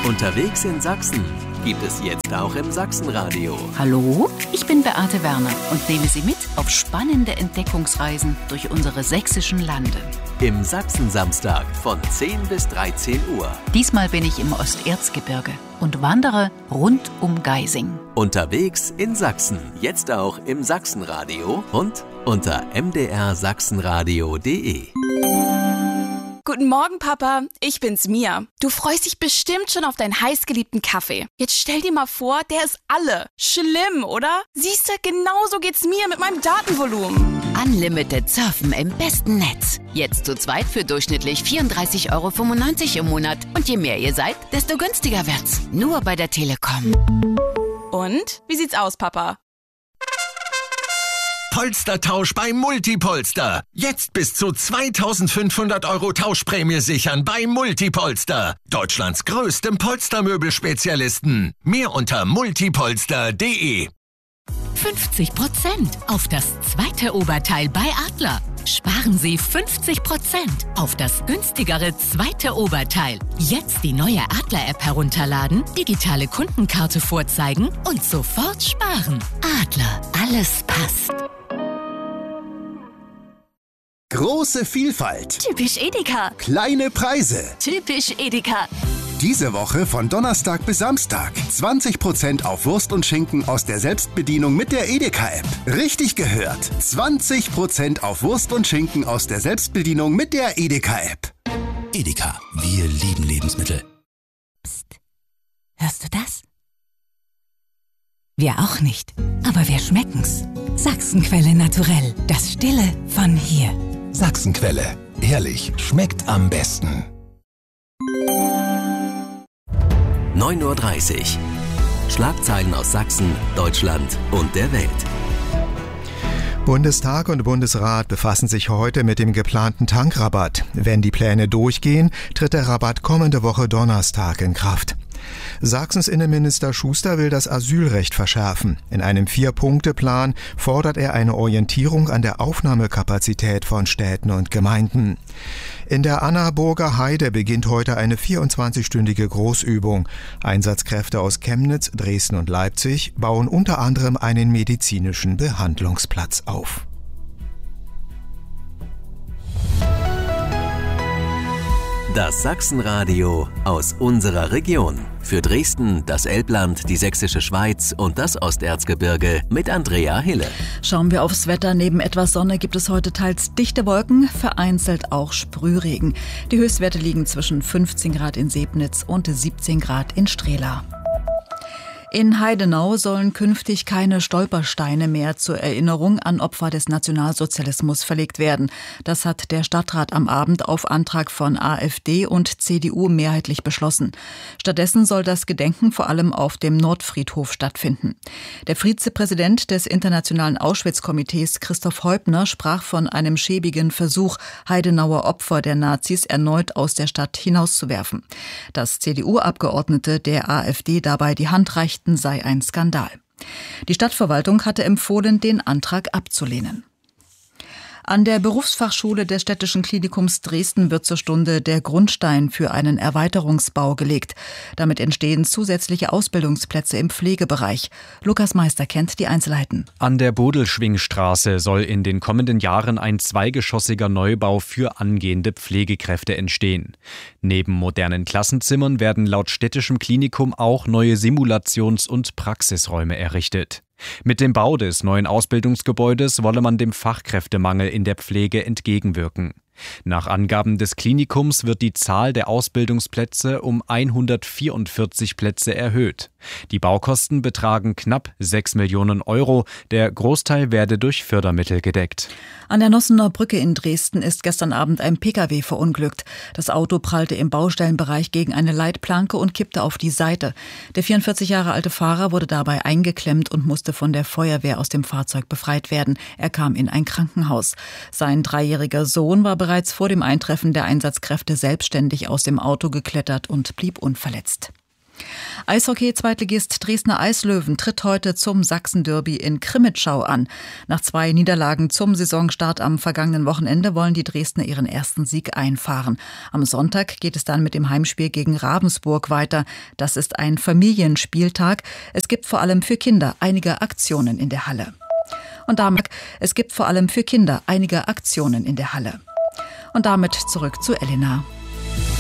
Unterwegs in Sachsen gibt es jetzt auch im Sachsenradio. Hallo, ich bin Beate Werner und nehme Sie mit auf spannende Entdeckungsreisen durch unsere sächsischen Lande. Im Sachsen-Samstag von 10 bis 13 Uhr. Diesmal bin ich im Osterzgebirge und wandere rund um Geising. Unterwegs in Sachsen, jetzt auch im Sachsenradio und unter mdrsachsenradio.de. Guten Morgen, Papa. Ich bin's, Mia. Du freust dich bestimmt schon auf deinen heißgeliebten Kaffee. Jetzt stell dir mal vor, der ist alle. Schlimm, oder? Siehst du, genauso geht's mir mit meinem Datenvolumen. Unlimited Surfen im besten Netz. Jetzt zu zweit für durchschnittlich 34,95 € im Monat. Und je mehr ihr seid, desto günstiger wird's. Nur bei der Telekom. Und? Wie sieht's aus, Papa? Polstertausch bei Multipolster. Jetzt bis zu 2.500 € Tauschprämie sichern bei Multipolster. Deutschlands größtem Polstermöbelspezialisten. Mehr unter multipolster.de. 50% auf das zweite Oberteil bei Adler. Sparen Sie 50% auf das günstigere zweite Oberteil. Jetzt die neue Adler-App herunterladen, digitale Kundenkarte vorzeigen und sofort sparen. Adler, alles passt. Große Vielfalt. Typisch Edeka. Kleine Preise. Typisch Edeka. Diese Woche von Donnerstag bis Samstag. 20% auf Wurst und Schinken aus der Selbstbedienung mit der Edeka-App. Richtig gehört. 20% auf Wurst und Schinken aus der Selbstbedienung mit der Edeka-App. Edeka, wir lieben Lebensmittel. Psst. Hörst du das? Wir auch nicht. Aber wir schmecken's. Sachsenquelle naturell. Das Stille von hier. Sachsenquelle. Ehrlich, schmeckt am besten. 9:30 Uhr. Schlagzeilen aus Sachsen, Deutschland und der Welt. Bundestag und Bundesrat befassen sich heute mit dem geplanten Tankrabatt. Wenn die Pläne durchgehen, tritt der Rabatt kommende Woche Donnerstag in Kraft. Sachsens Innenminister Schuster will das Asylrecht verschärfen. In einem 4-Punkte-Plan fordert er eine Orientierung an der Aufnahmekapazität von Städten und Gemeinden. In der Annaburger Heide beginnt heute eine 24-stündige Großübung. Einsatzkräfte aus Chemnitz, Dresden und Leipzig bauen unter anderem einen medizinischen Behandlungsplatz auf. Das Sachsenradio aus unserer Region. Für Dresden, das Elbland, die Sächsische Schweiz und das Osterzgebirge mit Andrea Hille. Schauen wir aufs Wetter. Neben etwas Sonne gibt es heute teils dichte Wolken, vereinzelt auch Sprühregen. Die Höchstwerte liegen zwischen 15 Grad in Sebnitz und 17 Grad in Strehla. In Heidenau sollen künftig keine Stolpersteine mehr zur Erinnerung an Opfer des Nationalsozialismus verlegt werden. Das hat der Stadtrat am Abend auf Antrag von AfD und CDU mehrheitlich beschlossen. Stattdessen soll das Gedenken vor allem auf dem Nordfriedhof stattfinden. Der Vizepräsident des Internationalen Auschwitz-Komitees, Christoph Heubner, sprach von einem schäbigen Versuch, Heidenauer Opfer der Nazis erneut aus der Stadt hinauszuwerfen. Dass CDU-Abgeordnete der AfD dabei die Hand reichten, sei ein Skandal. Die Stadtverwaltung hatte empfohlen, den Antrag abzulehnen. An der Berufsfachschule des Städtischen Klinikums Dresden wird zur Stunde der Grundstein für einen Erweiterungsbau gelegt. Damit entstehen zusätzliche Ausbildungsplätze im Pflegebereich. Lukas Meister kennt die Einzelheiten. An der Bodelschwingstraße soll in den kommenden Jahren ein zweigeschossiger Neubau für angehende Pflegekräfte entstehen. Neben modernen Klassenzimmern werden laut Städtischem Klinikum auch neue Simulations- und Praxisräume errichtet. Mit dem Bau des neuen Ausbildungsgebäudes wolle man dem Fachkräftemangel in der Pflege entgegenwirken. Nach Angaben des Klinikums wird die Zahl der Ausbildungsplätze um 144 Plätze erhöht. Die Baukosten betragen knapp 6 Millionen €. Der Großteil werde durch Fördermittel gedeckt. An der Nossener Brücke in Dresden ist gestern Abend ein Pkw verunglückt. Das Auto prallte im Baustellenbereich gegen eine Leitplanke und kippte auf die Seite. Der 44 Jahre alte Fahrer wurde dabei eingeklemmt und musste von der Feuerwehr aus dem Fahrzeug befreit werden. Er kam in ein Krankenhaus. Sein 3-jähriger Sohn war bereits vor dem Eintreffen der Einsatzkräfte selbstständig aus dem Auto geklettert und blieb unverletzt. Eishockey-Zweitligist Dresdner Eislöwen tritt heute zum Sachsen-Derby in Crimmitschau an. Nach 2 Niederlagen zum Saisonstart am vergangenen Wochenende wollen die Dresdner ihren ersten Sieg einfahren. Am Sonntag geht es dann mit dem Heimspiel gegen Ravensburg weiter. Das ist ein Familienspieltag. Es gibt vor allem für Kinder einige Aktionen in der Halle. Und damit zurück zu Elena.